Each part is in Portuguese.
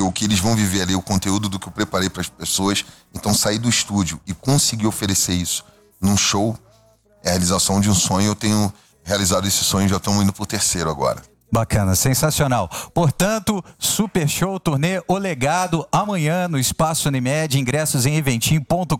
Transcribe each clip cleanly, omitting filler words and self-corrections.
Porque o que eles vão viver ali, o conteúdo do que eu preparei para as pessoas, então sair do estúdio e conseguir oferecer isso num show é a realização de um sonho. Eu tenho realizado esse sonho, já estamos indo pro 3º agora. Bacana, sensacional. Portanto, Super Show Turnê O Legado, amanhã no Espaço Unimed, ingressos em eventim.com.br.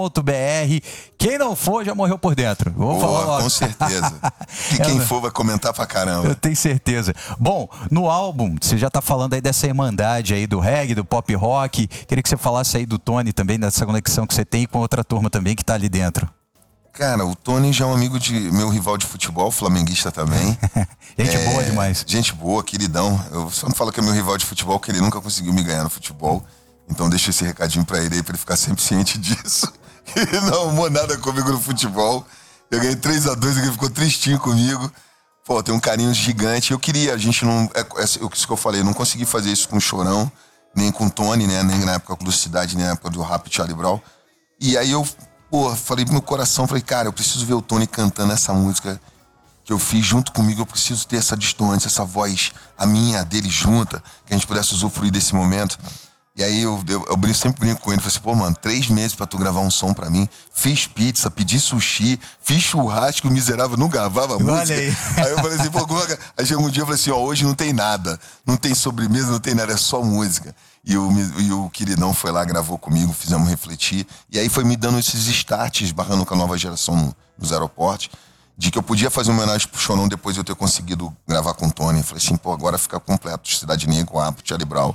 Quem não for, já morreu por dentro. Vou falar logo. Com certeza. E quem for vai comentar pra caramba. Eu tenho certeza. Bom, no álbum, você já tá falando aí dessa irmandade aí do reggae, do pop rock. Queria que você falasse aí do Tony também, dessa conexão que você tem com outra turma também que tá ali dentro. Cara, o Tony já é um amigo de meu rival de futebol, flamenguista também. Gente boa demais. Gente boa, queridão. Eu só não falo que é meu rival de futebol, que ele nunca conseguiu me ganhar no futebol. Então deixa esse recadinho pra ele aí, pra ele ficar sempre ciente disso. Ele não arrumou nada comigo no futebol. Eu ganhei 3-2, ele ficou tristinho comigo. Pô, tem um carinho gigante. Eu queria, a gente não... isso que eu falei, eu não consegui fazer isso com o Chorão, nem com o Tony, né? Nem na época do Cidade, nem na época do Rap Charlie Brown. E aí eu... Pô, falei pro meu coração, falei, cara, eu preciso ver o Tony cantando essa música que eu fiz junto comigo, eu preciso ter essa distância, essa voz, a minha, a dele junta, que a gente pudesse usufruir desse momento. E aí eu sempre brinco com ele, falei assim, pô, mano, 3 meses pra tu gravar um som pra mim, fiz pizza, pedi sushi, fiz churrasco, o miserável não gravava música. Aí eu falei assim, pô, aí chegou um dia eu falei assim, ó, hoje não tem nada, não tem sobremesa, não tem nada, é só música. E o queridão foi lá, gravou comigo, fizemos refletir. E aí foi me dando esses starts, barrando com a nova geração nos aeroportos, de que eu podia fazer uma homenagem pro Chorão depois de eu ter conseguido gravar com o Tony. Falei assim, pô, agora fica completo, Cidade Negra, Rap, Charlie Brown.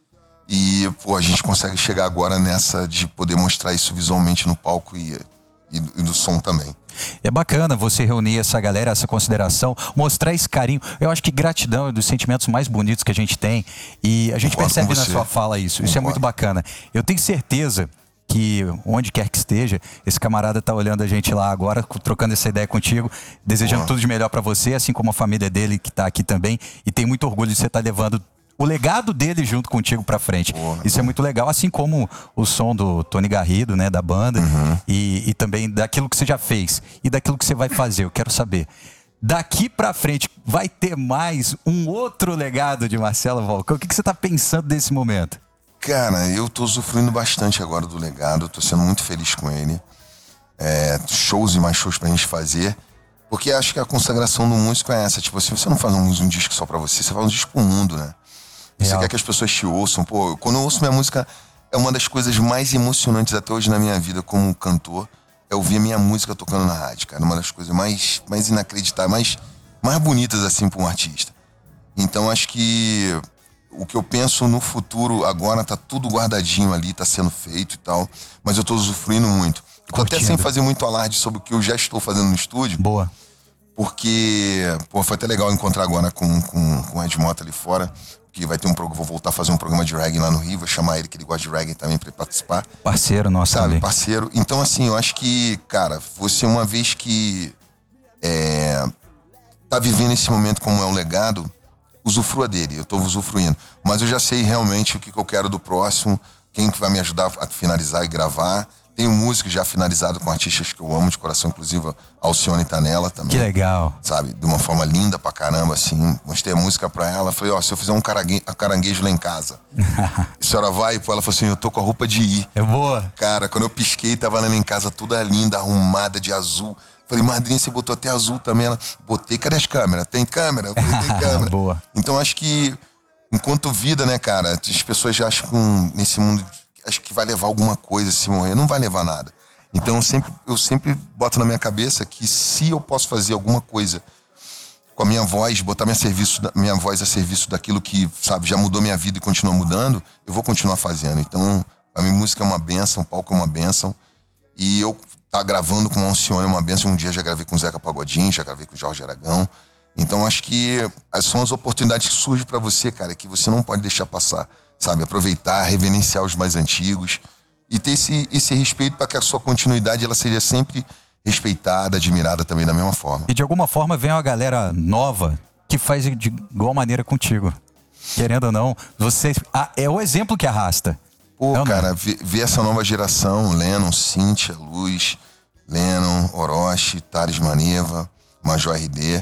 E, pô, a gente consegue chegar agora nessa de poder mostrar isso visualmente no palco e do som também. É bacana você reunir essa galera, essa consideração, mostrar esse carinho. Eu acho que gratidão é um dos sentimentos mais bonitos que a gente tem. E a gente percebe na sua fala isso. Isso é muito bacana. Eu tenho certeza que onde quer que esteja, esse camarada tá olhando a gente lá agora, trocando essa ideia contigo, desejando tudo de melhor para você, assim como a família dele que tá aqui também. E tem muito orgulho de você estar levando o legado dele junto contigo pra frente. Isso é muito legal, assim como o som do Tony Garrido, né, da banda, e também daquilo que você já fez e daquilo que você vai fazer. Eu quero saber, daqui pra frente, vai ter mais um outro legado de Marcelo Vulcão? O que você tá pensando desse momento? Cara, eu tô usufruindo bastante agora do legado, tô sendo muito feliz com ele. Shows e mais shows pra gente fazer. Porque acho que a consagração do músico é essa, tipo assim, você não faz um disco só pra você faz um disco pro mundo, né? Você quer que as pessoas te ouçam. Pô, quando eu ouço minha música, é uma das coisas mais emocionantes até hoje na minha vida como cantor, é ouvir a minha música tocando na rádio, cara. Uma das coisas mais inacreditáveis, mais bonitas, assim, pra um artista. Então, acho que o que eu penso no futuro agora tá tudo guardadinho ali, tá sendo feito e tal, mas eu tô usufruindo muito. Tô até sem fazer muito alarde sobre o que eu já estou fazendo no estúdio. Boa. Porque, pô, foi até legal encontrar agora com o Ed Mota ali fora, que vai ter vou voltar a fazer um programa de reggae lá no Rio, vou chamar ele, que ele gosta de reggae também, pra ele participar. Parceiro nosso, sabe, ali. Parceiro. Então, assim, eu acho que, cara, você uma vez que tá vivendo esse momento como é um legado, usufrua dele, eu tô usufruindo. Mas eu já sei realmente o que eu quero do próximo, quem que vai me ajudar a finalizar e gravar. Tenho música já finalizada com artistas que eu amo de coração, inclusive a Alcione tá nela também. Que legal. Sabe, de uma forma linda pra caramba, assim. Mostrei a música pra ela, falei, ó, se eu fizer um caranguejo lá em casa, a senhora vai? Pô, ela falou assim, eu tô com a roupa de ir. É boa. Cara, quando eu pisquei, tava lá em casa toda linda, arrumada de azul. Falei, madrinha, você botou até azul também? Ela, botei, cadê as câmeras? Tem câmera? Eu falei, tem câmera. Boa. Então acho que, enquanto vida, né, cara, as pessoas já acham que nesse mundo, acho que vai levar alguma coisa se morrer. Não vai levar nada. Então eu sempre boto na minha cabeça que se eu posso fazer alguma coisa com a minha voz, botar minha voz a serviço daquilo que, sabe, já mudou minha vida e continua mudando, eu vou continuar fazendo. Então, a minha música é uma bênção, o palco é uma bênção. E eu tá gravando com o Alcione é uma bênção. Um dia já gravei com o Zeca Pagodinho, já gravei com o Jorge Aragão. Então, acho que são as oportunidades que surgem pra você, cara, que você não pode deixar passar. Sabe, aproveitar, reverenciar os mais antigos e ter esse respeito para que a sua continuidade ela seja sempre respeitada, admirada também da mesma forma. E de alguma forma vem uma galera nova que faz de igual maneira contigo. Querendo ou não, você é o exemplo que arrasta. Pô, cara, ver essa nova geração, Lennon, Cíntia, Luz, Lennon, Orochi, Thales Maneva, Major RD,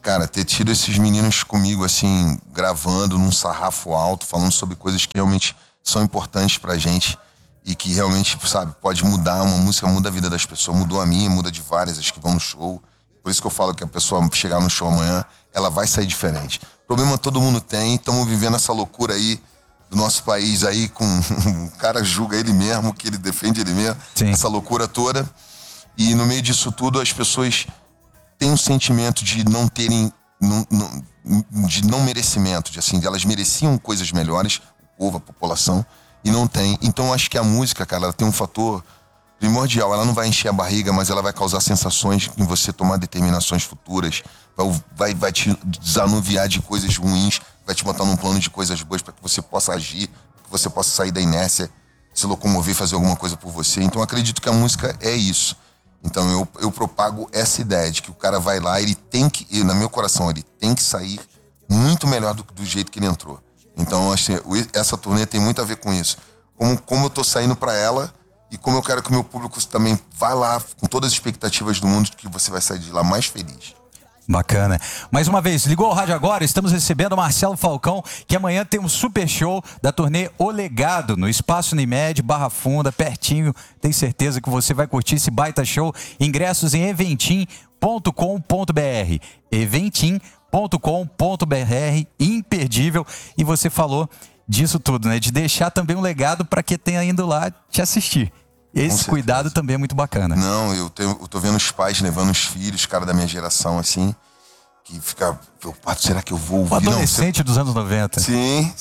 Cara, ter tido esses meninos comigo, assim, gravando num sarrafo alto, falando sobre coisas que realmente são importantes pra gente e que realmente, sabe, pode mudar, uma música muda a vida das pessoas, mudou a minha, muda de várias, as que vão no show. Por isso que eu falo que a pessoa chegar no show amanhã, ela vai sair diferente. Problema todo mundo tem, estamos vivendo essa loucura aí do nosso país aí, com o cara julga ele mesmo, que ele defende ele mesmo, Sim. Essa loucura toda. E no meio disso tudo, as pessoas têm um sentimento de não terem, de não merecimento, de elas mereciam coisas melhores, o povo, a população, e não tem. Então acho que a música, cara, ela tem um fator primordial. Ela não vai encher a barriga, mas ela vai causar sensações em você tomar determinações futuras, vai te desanuviar de coisas ruins, vai te botar num plano de coisas boas para que você possa agir, que você possa sair da inércia, se locomover, fazer alguma coisa por você. Então acredito que a música é isso. Então eu propago essa ideia de que o cara vai lá, ele tem que, no meu coração, ele tem que sair muito melhor do jeito que ele entrou. Então assim, essa turnê tem muito a ver com isso. Como eu tô saindo para ela e como eu quero que o meu público também vá lá com todas as expectativas do mundo, que você vai sair de lá mais feliz. Bacana. Mais uma vez, ligou o rádio agora, estamos recebendo o Marcelo Falcão, que amanhã tem um super show da turnê O Legado, no Espaço Unimed, Barra Funda, pertinho. Tenho certeza que você vai curtir esse baita show. Ingressos em eventim.com.br. Eventim.com.br, imperdível. E você falou disso tudo, né? De deixar também um legado para quem tenha indo lá te assistir. Esse cuidado também é muito bacana. Não, eu tô vendo os pais levando os filhos, cara da minha geração, assim, que fica preocupado, será que eu vou ouvir? O adolescente dos anos 90. Sim.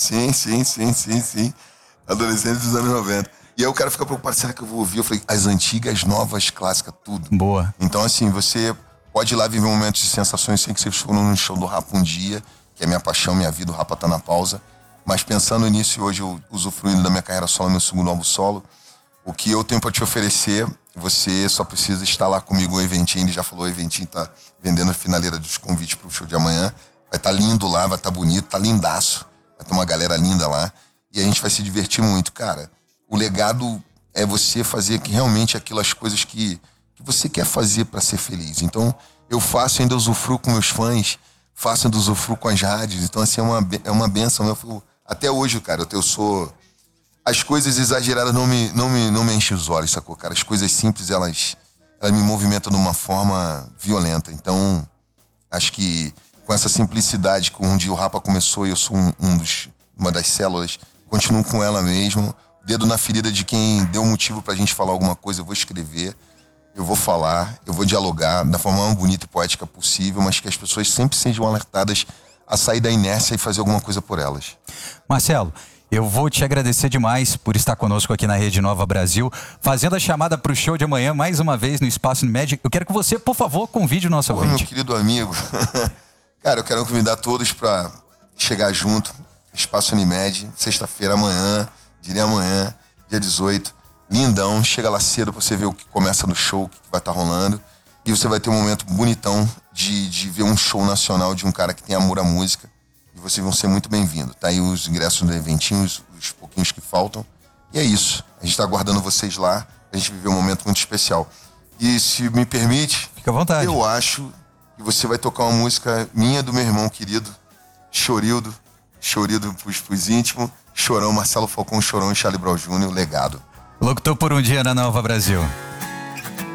Adolescente dos anos 90. E aí o cara fica preocupado, será que eu vou ouvir? Eu falei, as antigas, novas, clássicas, tudo. Boa. Então, assim, você pode ir lá viver momentos de sensações sem que você foram no show do Rapa um dia, que é minha paixão, minha vida, o Rapa tá na pausa. Mas pensando nisso, e hoje eu usufruindo da minha carreira solo, meu segundo álbum solo, o que eu tenho para te oferecer, você só precisa estar lá comigo, o Eventim. Ele já falou, o Eventim tá vendendo a finaleira dos convites pro show de amanhã. Vai estar lindo lá, vai estar bonito, tá lindaço. Vai ter uma galera linda lá. E a gente vai se divertir muito, cara. O legado é você fazer que realmente as coisas que você quer fazer para ser feliz. Então, eu faço, ainda usufruo com meus fãs, faço, ainda usufruo com as rádios. Então, assim, é uma benção. Até hoje, cara, eu sou... As coisas exageradas não me enchem os olhos, sacou, cara? As coisas simples, elas me movimentam de uma forma violenta. Então, acho que com essa simplicidade, com onde o Rapa começou e eu sou uma das células, continuo com ela mesmo. Dedo na ferida de quem deu motivo pra gente falar alguma coisa, eu vou escrever, eu vou falar, eu vou dialogar da forma mais bonita e poética possível, mas que as pessoas sempre sejam alertadas a sair da inércia e fazer alguma coisa por elas. Marcelo, eu vou te agradecer demais por estar conosco aqui na Rede Nova Brasil, fazendo a chamada para o show de amanhã, mais uma vez no Espaço Unimed. Eu quero que você, por favor, convide o nosso ouvinte. Meu querido amigo, cara, eu quero convidar todos para chegar junto, Espaço Unimed, sexta-feira, amanhã, dia 18, lindão, chega lá cedo para você ver o que começa no show, o que vai estar rolando, e você vai ter um momento bonitão de ver um show nacional de um cara que tem amor à música. E vocês vão ser muito bem-vindos. Tá aí os ingressos do Eventinho, os pouquinhos que faltam. E é isso. A gente tá aguardando vocês lá. A gente viver um momento muito especial. E se me permite... Fica à vontade. Eu acho que você vai tocar uma música minha, do meu irmão querido, Chorildo pros íntimos, Chorão, Marcelo Falcão, Chorão e Charlie Brown Jr., Legado. Locutor por um dia na Nova Brasil.